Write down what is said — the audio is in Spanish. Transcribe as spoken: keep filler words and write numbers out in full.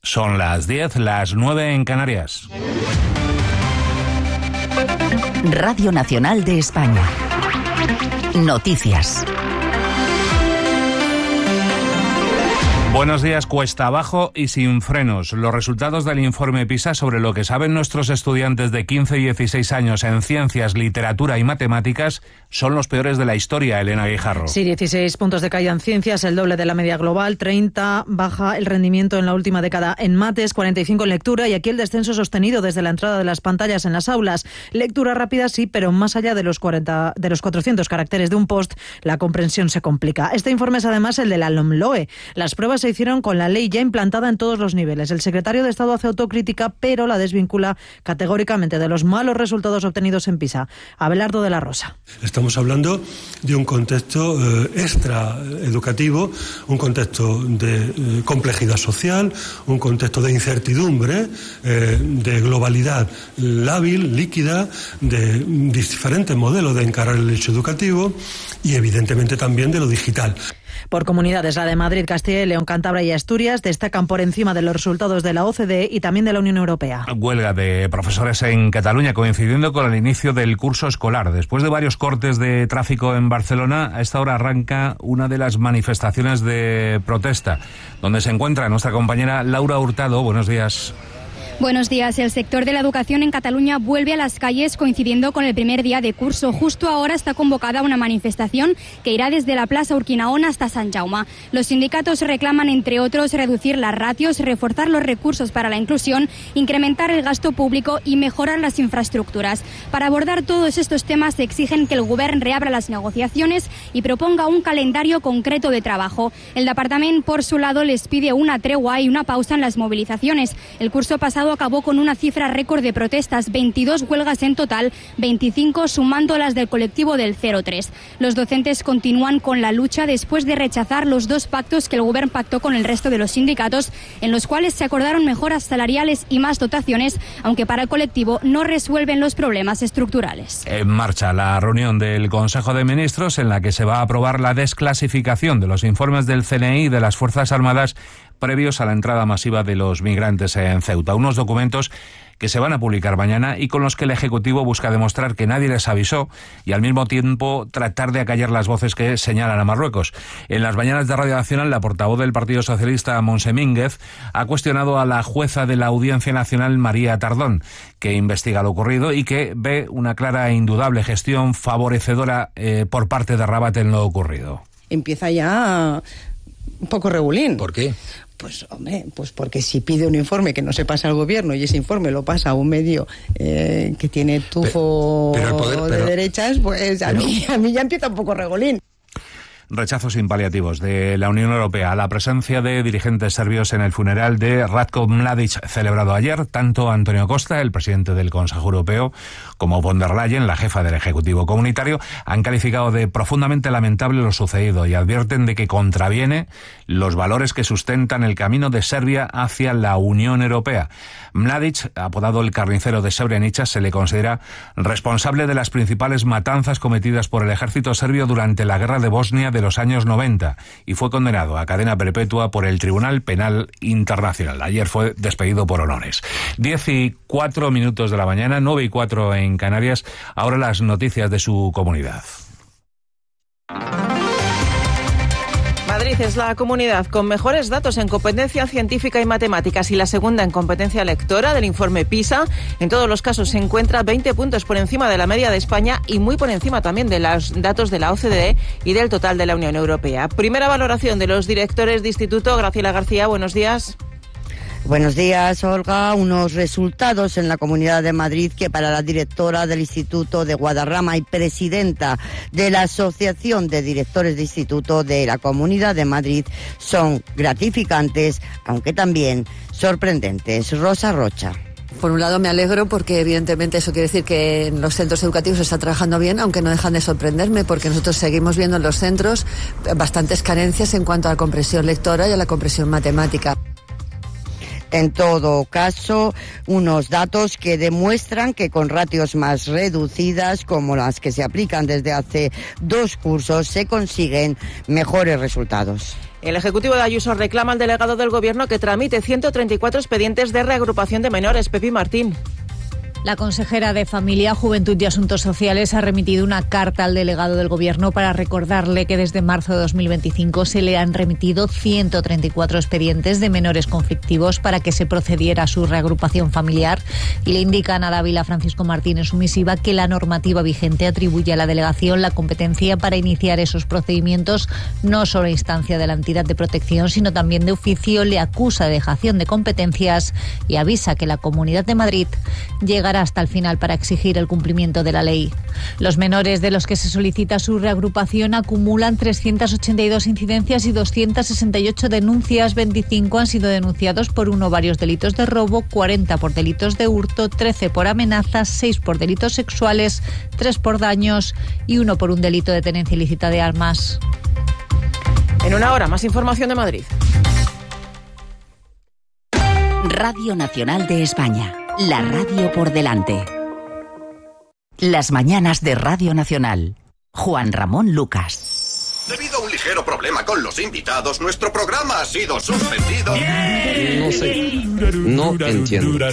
Son las diez, las nueve en Canarias. Radio Nacional de España. Noticias. Buenos días. Cuesta abajo y sin frenos. Los resultados del informe PISA sobre lo que saben nuestros estudiantes de quince y dieciséis años en ciencias, literatura y matemáticas son los peores de la historia, Elena Guijarro. Sí, dieciséis puntos de caída en ciencias, el doble de la media global, treinta baja el rendimiento en la última década en mates, cuarenta y cinco en lectura y aquí el descenso sostenido desde la entrada de las pantallas en las aulas. Lectura rápida sí, pero más allá de los cuarenta, de los cuatrocientos caracteres de un post, la comprensión se complica. Este informe es además el de la LOMLOE. Las pruebas se hicieron con la ley ya implantada en todos los niveles. El secretario de Estado hace autocrítica, pero la desvincula categóricamente de los malos resultados obtenidos en PISA. Abelardo de la Rosa. Estamos hablando de un contexto eh, extraeducativo, un contexto de eh, complejidad social, un contexto de incertidumbre, eh, de globalidad lábil, líquida, de diferentes modelos de encarar el hecho educativo y evidentemente también de lo digital. Por comunidades, la de Madrid, Castilla y León, Cantabria y Asturias destacan por encima de los resultados de la O C D E y también de la Unión Europea. Huelga de profesores en Cataluña coincidiendo con el inicio del curso escolar. Después de varios cortes de tráfico en Barcelona, a esta hora arranca una de las manifestaciones de protesta, donde se encuentra nuestra compañera Laura Hurtado. Buenos días. Buenos días. El sector de la educación en Cataluña vuelve a las calles coincidiendo con el primer día de curso. Justo ahora está convocada una manifestación que irá desde la Plaza Urquinaona hasta Sant Jaume. Los sindicatos reclaman, entre otros, reducir las ratios, reforzar los recursos para la inclusión, incrementar el gasto público y mejorar las infraestructuras. Para abordar todos estos temas exigen que el Govern reabra las negociaciones y proponga un calendario concreto de trabajo. El Departament, por su lado, les pide una tregua y una pausa en las movilizaciones. El curso pasado acabó con una cifra récord de protestas, veintidós huelgas en total, veinticinco sumando las del colectivo del cero tres. Los docentes continúan con la lucha después de rechazar los dos pactos que el Govern pactó con el resto de los sindicatos, en los cuales se acordaron mejoras salariales y más dotaciones, aunque para el colectivo no resuelven los problemas estructurales. En marcha la reunión del Consejo de Ministros en la que se va a aprobar la desclasificación de los informes del C N I y de las Fuerzas Armadas previos a la entrada masiva de los migrantes en Ceuta. Unos documentos que se van a publicar mañana y con los que el Ejecutivo busca demostrar que nadie les avisó y al mismo tiempo tratar de acallar las voces que señalan a Marruecos. En las mañanas de Radio Nacional, la portavoz del Partido Socialista, Montse Mínguez, ha cuestionado a la jueza de la Audiencia Nacional, María Tardón, que investiga lo ocurrido y que ve una clara e indudable gestión favorecedora eh, por parte de Rabat en lo ocurrido. Empieza ya un poco regulín. ¿Por qué? Pues, hombre, pues porque si pide un informe que no se pasa al gobierno y ese informe lo pasa a un medio eh, que tiene tufo pero, pero poder, pero, de derechas, pues a, pero, mí, a mí ya empieza un poco regolín. Rechazos sin paliativos de la Unión Europea a la presencia de dirigentes serbios en el funeral de Ratko Mladic celebrado ayer. Tanto Antonio Costa, el presidente del Consejo Europeo, como von der Leyen, la jefa del Ejecutivo Comunitario, han calificado de profundamente lamentable lo sucedido y advierten de que contraviene los valores que sustentan el camino de Serbia hacia la Unión Europea. Mladic, apodado el carnicero de Srebrenica, se le considera responsable de las principales matanzas cometidas por el ejército serbio durante la guerra de Bosnia de los años noventa y fue condenado a cadena perpetua por el Tribunal Penal Internacional. Ayer fue despedido por honores. Diez y cuatro minutos de la mañana, nueve y cuatro en Canarias. Ahora las noticias de su comunidad. Madrid es la comunidad con mejores datos en competencia científica y matemáticas y la segunda en competencia lectora del informe PISA. En todos los casos se encuentra veinte puntos por encima de la media de España y muy por encima también de los datos de la O C D E y del total de la Unión Europea. Primera valoración de los directores de instituto. Graciela García, buenos días. Buenos días, Olga. Unos resultados en la Comunidad de Madrid que para la directora del Instituto de Guadarrama y presidenta de la Asociación de Directores de Instituto de la Comunidad de Madrid son gratificantes, aunque también sorprendentes. Rosa Rocha. Por un lado me alegro porque evidentemente eso quiere decir que en los centros educativos se está trabajando bien, aunque no dejan de sorprenderme porque nosotros seguimos viendo en los centros bastantes carencias en cuanto a la comprensión lectora y a la comprensión matemática. En todo caso, unos datos que demuestran que con ratios más reducidas, como las que se aplican desde hace dos cursos, se consiguen mejores resultados. El Ejecutivo de Ayuso reclama al delegado del Gobierno que tramite ciento treinta y cuatro expedientes de reagrupación de menores. Pepi Martín. La consejera de Familia, Juventud y Asuntos Sociales ha remitido una carta al delegado del Gobierno para recordarle que desde marzo de dos mil veinticinco se le han remitido ciento treinta y cuatro expedientes de menores conflictivos para que se procediera a su reagrupación familiar, y le indica a Ana Dávila Francisco Martín en su misiva que la normativa vigente atribuye a la delegación la competencia para iniciar esos procedimientos, no solo a instancia de la entidad de protección, sino también de oficio. Le acusa de dejación de competencias y avisa que la Comunidad de Madrid llega hasta el final para exigir el cumplimiento de la ley. Los menores de los que se solicita su reagrupación acumulan trescientas ochenta y dos incidencias y doscientas sesenta y ocho denuncias. veinticinco han sido denunciados por uno o varios delitos de robo, cuarenta por delitos de hurto, trece por amenazas, seis por delitos sexuales, tres por daños y uno por un delito de tenencia ilícita de armas. En una hora, más información de Madrid. Radio Nacional de España. La radio por delante. Las mañanas de Radio Nacional. Juan Ramón Lucas. Debido a un ligero problema con los invitados, nuestro programa ha sido suspendido. No sé, no entiendo.